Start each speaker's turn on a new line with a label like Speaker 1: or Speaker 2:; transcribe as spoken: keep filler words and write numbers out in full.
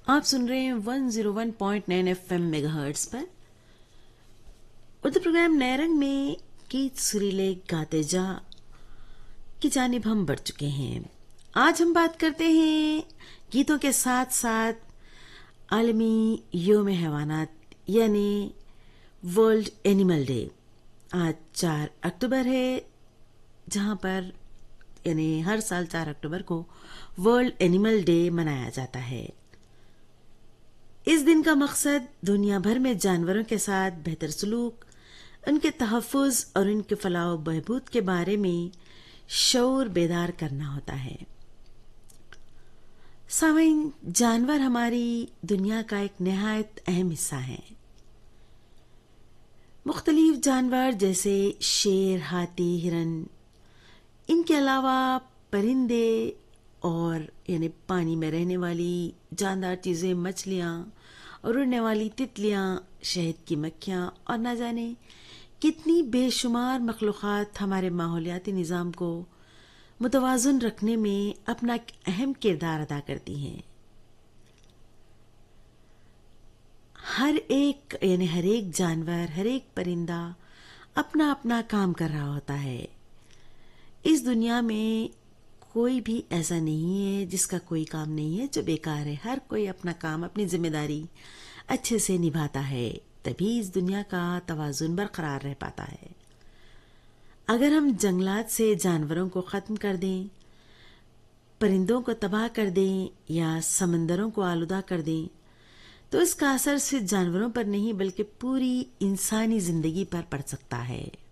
Speaker 1: آپ سن رہے ہیں one zero one point nine F M mega hertz پر اردو پروگرام نئے رنگ میں گیت سریلے گاتے جا کی جانب ہم بڑھ چکے ہیں. آج ہم بات کرتے ہیں گیتوں کے ساتھ ساتھ عالمی یوم حیوانات یعنی ورلڈ اینیمل ڈے. آج چار اکتوبر ہے، جہاں پر یعنی ہر سال چار اکتوبر کو ورلڈ اینیمل ڈے منایا جاتا ہے. اس دن کا مقصد دنیا بھر میں جانوروں کے ساتھ بہتر سلوک، ان کے تحفظ اور ان کے فلاح و بہبود کے بارے میں شعور بیدار کرنا ہوتا ہے. سامعین، جانور ہماری دنیا کا ایک نہایت اہم حصہ ہیں. مختلف جانور جیسے شیر، ہاتھی، ہرن، ان کے علاوہ پرندے اور یعنی پانی میں رہنے والی جاندار چیزیں، مچھلیاں اور اڑنے والی تتلیاں، شہد کی مکھیاں اور نہ جانے کتنی بے شمار مخلوقات ہمارے ماحولیاتی نظام کو متوازن رکھنے میں اپنا اہم کردار ادا کرتی ہیں. ہر ایک یعنی ہر ایک جانور، ہر ایک پرندہ اپنا اپنا کام کر رہا ہوتا ہے. اس دنیا میں کوئی بھی ایسا نہیں ہے جس کا کوئی کام نہیں ہے جو بیکار ہے. ہر کوئی اپنا کام، اپنی ذمہ داری اچھے سے نبھاتا ہے، تبھی اس دنیا کا توازن برقرار رہ پاتا ہے. اگر ہم جنگلات سے جانوروں کو ختم کر دیں، پرندوں کو تباہ کر دیں یا سمندروں کو آلودہ کر دیں تو اس کا اثر صرف جانوروں پر نہیں بلکہ پوری انسانی زندگی پر پڑ سکتا ہے.